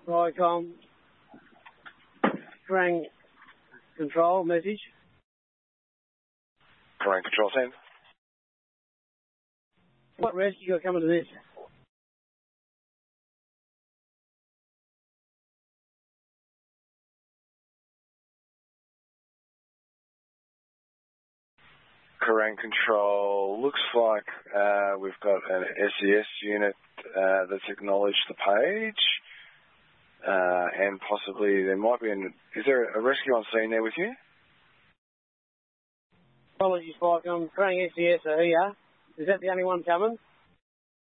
Tricom, Kerang Control, message. Kerang Control, send. What rescue are coming to this? Kerang Control, looks like we've got an SES unit that's acknowledged the page, and possibly there might be is there a rescue on scene there with you? Apologies, Tricom. Kerang SES are here. Is that the only one coming?